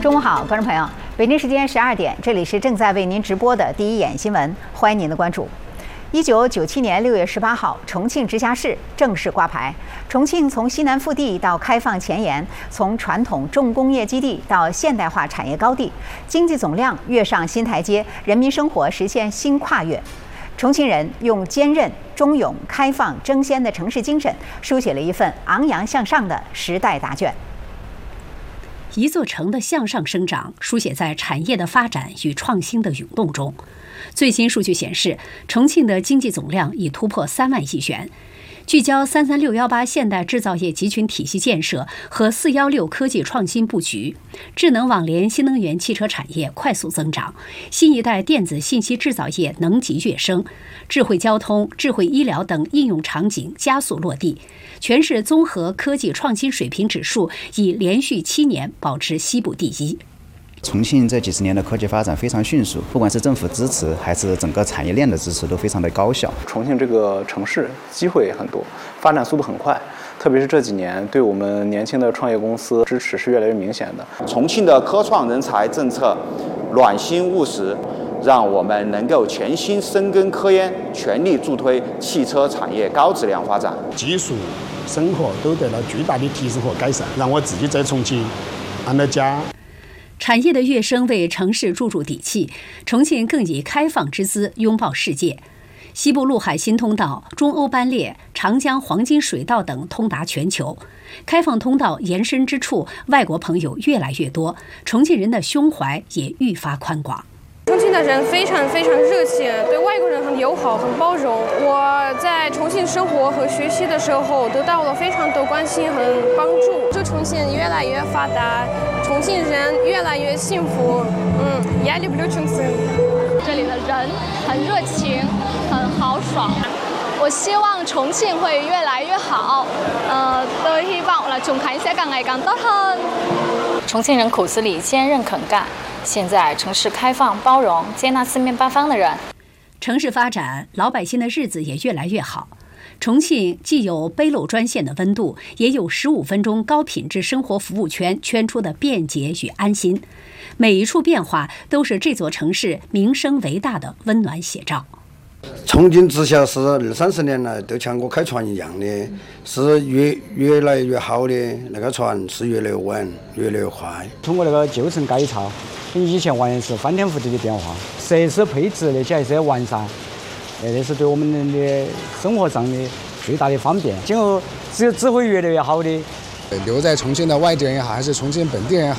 中午好，观众朋友，北京时间12点，这里是正在为您直播的第一眼新闻，欢迎您的关注。1997年6月18号，重庆直辖市正式挂牌。重庆从西南腹地到开放前沿，从传统重工业基地到现代化产业高地，经济总量跃上新台阶，人民生活实现新跨越。重庆人用坚韧、忠勇、开放、争先的城市精神，书写了一份昂扬向上的时代答卷。 一座城的向上生长，书写在产业的发展与创新的涌动中。最新数据显示，重庆的经济总量已突破3万亿元。聚焦33618现代制造业集群体系建设和416科技创新布局，智能网联新能源汽车产业快速增长，新一代电子信息制造业能级跃升，智慧交通、智慧医疗等应用场景加速落地。全市综合科技创新水平指数已连续7年保持西部第一。 重庆这几十年的科技发展非常迅速，不管是政府支持还是整个产业链的支持都非常的高效。 重庆这个城市机会很多，发展速度很快，特别是这几年对我们年轻的创业公司支持是越来越明显的。 重庆的科创人才政策暖心务实，让我们能够全心深耕科研，全力助推汽车产业高质量发展， 技术、生活都得到巨大的提升和改善，让我自己在重庆安了家。 产业的跃升为城市注入底气，重庆更以开放之姿拥抱世界。西部陆海新通道、中欧班列、长江黄金水道等通达全球，开放通道延伸之处，外国朋友越来越多，重庆人的胸怀也愈发宽广。 重庆的人非常热情，对外国人很友好、很包容。我在重庆生活和学习的时候得到了非常多关心和帮助。祝重庆越来越发达，重庆人越来越幸福。压力不留重庆。 这里的人很热情，很豪爽。我希望重庆会越来越好。都希望我哋重慶sẽ càng ngày càng tốt hơn。 重庆人骨子里坚韧肯干。现在城市开放包容，接纳四面八方的人。 城市发展，老百姓的日子也越来越好。重庆既有杯漏专线的温度，也有15分钟高品质生活服务圈圈出的便捷与安心。每一处变化都是这座城市名声为大的温暖写照。 重庆直辖市20-30年来都像个开船一样的，是越来越好的，那个船是越来越稳，越来越快。 通过那个旧城改造，跟以前完全是翻天覆地的变化，设施配置那些还是要完善，那是对我们的生活上的最大的方便。今后只会越来越好的。 留在重庆的外地人也好，还是重庆本地人也好，